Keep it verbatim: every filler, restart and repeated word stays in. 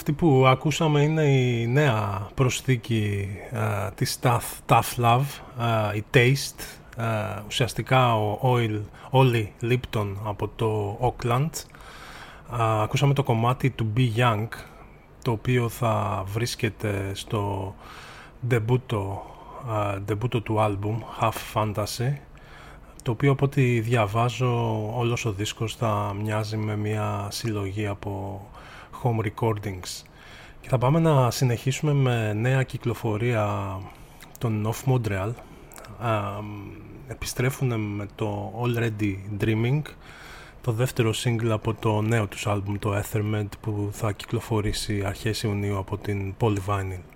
Αυτή που ακούσαμε είναι η νέα προσθήκη uh, της Tough, Tough Love, uh, η Taste, uh, ουσιαστικά ο Oil, Ollie Lipton από το Auckland. Uh, ακούσαμε το κομμάτι του Be Young, το οποίο θα βρίσκεται στο ντεμπούτο, uh, ντεμπούτο του άλμπουμ Half Fantasy, το οποίο από ό,τι διαβάζω όλος ο δίσκος θα μοιάζει με μια συλλογή από home recordings. Και θα πάμε να συνεχίσουμε με νέα κυκλοφορία των Off Montreal. Uh, επιστρέφουν με το Already Dreaming, το δεύτερο single από το νέο τους άλμπουμ, το Ethermed, που θα κυκλοφορήσει αρχές Ιουνίου από την Polyvinyl.